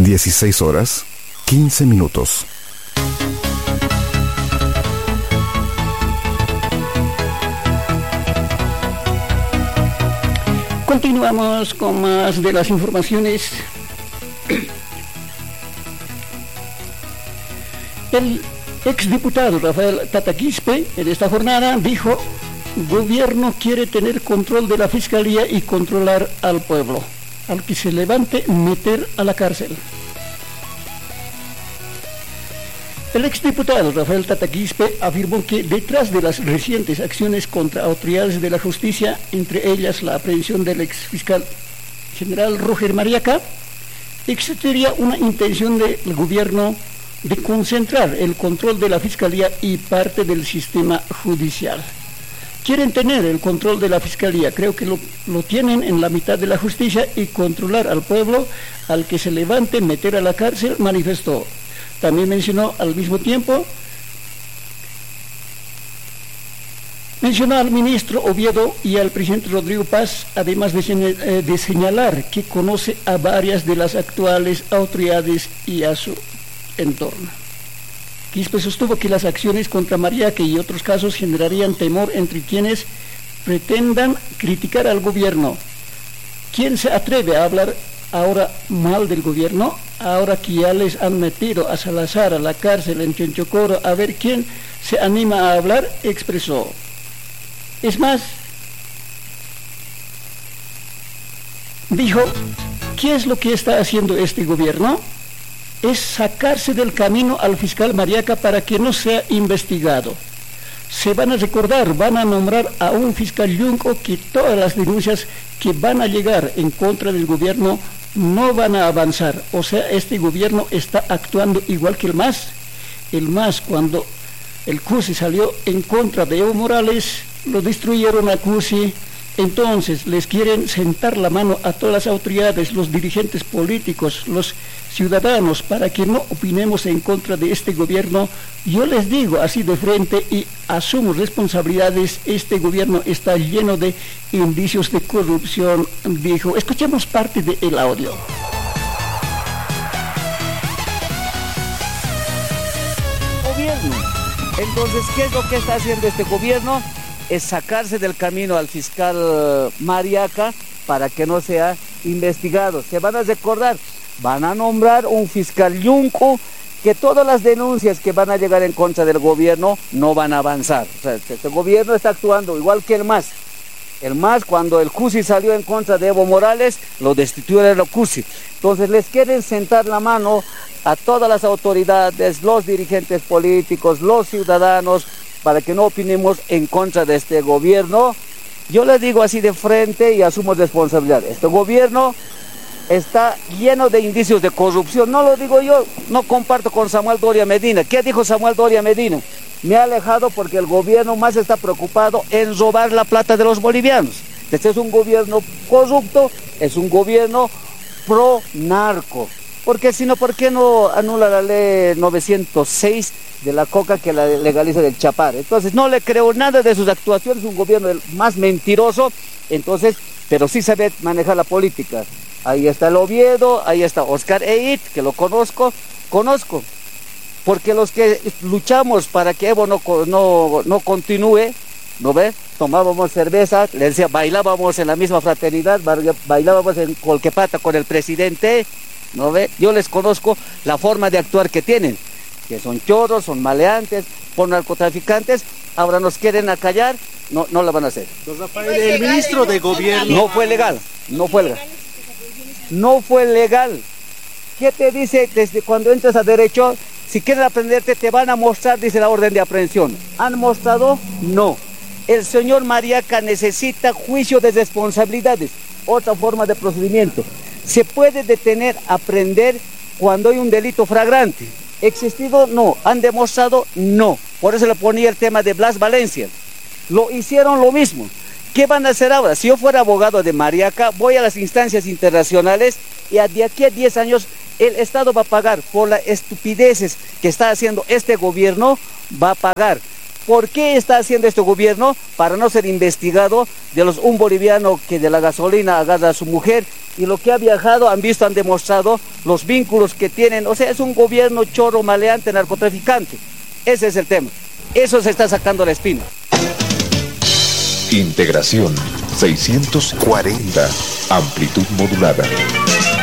16 horas, 15 minutos. Continuamos con más de las informaciones. El exdiputado Rafael Tata Quispe en esta jornada dijo: gobierno quiere tener control de la fiscalía y controlar al pueblo. Al que se levante, meter a la cárcel. El exdiputado Rafael Tata Quispe afirmó que detrás de las recientes acciones contra autoridades de la justicia, entre ellas la aprehensión del exfiscal general Roger Mariaca, existiría una intención del gobierno de concentrar el control de la fiscalía y parte del sistema judicial. Quieren tener el control de la fiscalía, creo que lo tienen en la mitad de la justicia, y controlar al pueblo, al que se levante, meter a la cárcel, manifestó. También mencionó al mismo tiempo, al ministro Oviedo y al presidente Rodrigo Paz, además de señalar que conoce a varias de las actuales autoridades y a su entorno. Quispe sostuvo que las acciones contra Mariaca y otros casos generarían temor entre quienes pretendan criticar al gobierno. ¿Quién se atreve a hablar ahora mal del gobierno? Ahora que ya les han metido a Salazar a la cárcel en Chonchocoro, a ver quién se anima a hablar, expresó. Es más, dijo, ¿qué es lo que está haciendo este gobierno? Es sacarse del camino al fiscal Mariaca para que no sea investigado. Se van a recordar, van a nombrar a un fiscal yunco que todas las denuncias que van a llegar en contra del gobierno no van a avanzar. O sea, este gobierno está actuando igual que el MAS. El MAS, cuando el CUSI salió en contra de Evo Morales, lo destruyeron a CUSI. Entonces les quieren sentar la mano a todas las autoridades, los dirigentes políticos, los ciudadanos, para que no opinemos en contra de este gobierno. Yo les digo así de frente y asumo responsabilidades: este gobierno está lleno de indicios de corrupción, dijo. Escuchemos parte del audio. Gobierno. Entonces, ¿qué es lo que está haciendo este gobierno? Es sacarse del camino al fiscal Mariaca para que no sea investigado. Se van a recordar, van a nombrar un fiscal yunco, que todas las denuncias que van a llegar en contra del gobierno no van a avanzar. O sea, este gobierno está actuando igual que el MAS. El MAS, cuando el CUSI salió en contra de Evo Morales, lo destituyeron el CUSI. Entonces les quieren sentar la mano a todas las autoridades, los dirigentes políticos, los ciudadanos, para que no opinemos en contra de este gobierno. Yo les digo así de frente y asumo responsabilidad. Este gobierno está lleno de indicios de corrupción. No lo digo yo, no comparto con Samuel Doria Medina. ¿Qué dijo Samuel Doria Medina? Me ha alejado porque el gobierno más está preocupado en robar la plata de los bolivianos. Este es un gobierno corrupto, es un gobierno pro-narco. Porque si no, ¿por qué no anula la ley 906 de la coca que la legaliza del Chapar? Entonces no le creo nada de sus actuaciones, es un gobierno más mentiroso, entonces, pero sí sabe manejar la política. Ahí está el Oviedo, ahí está Oscar Eit, que lo conozco, porque los que luchamos para que Evo no continúe, ¿no ves? Tomábamos cerveza, le decía, bailábamos en la misma fraternidad, bailábamos en Colquepata con el presidente, ¿no ve? Yo les conozco la forma de actuar que tienen, que son chorros, son maleantes, son narcotraficantes. Ahora nos quieren acallar, no la van a hacer. Don Rafael, el ministro de gobierno... No fue legal. ¿Qué te dice desde cuando entras a derecho? Si quieren aprenderte, te van a mostrar, dice la orden de aprehensión. ¿Han mostrado? No. El señor Mariaca necesita juicio de responsabilidades, otra forma de procedimiento. Se puede detener, aprender cuando hay un delito flagrante. ¿Existido? No. ¿Han demostrado? No. Por eso le ponía el tema de Blas Valencia. Lo hicieron lo mismo. ¿Qué van a hacer ahora? Si yo fuera abogado de Mariaca, voy a las instancias internacionales y de aquí a 10 años el Estado va a pagar por las estupideces que está haciendo este gobierno, va a pagar. ¿Por qué está haciendo este gobierno? Para no ser investigado de un boliviano que de la gasolina agarra a su mujer, y lo que ha viajado han visto, han demostrado los vínculos que tienen. O sea, es un gobierno chorro, maleante, narcotraficante. Ese es el tema. Eso se está sacando la espina. Integración 640. Amplitud modulada.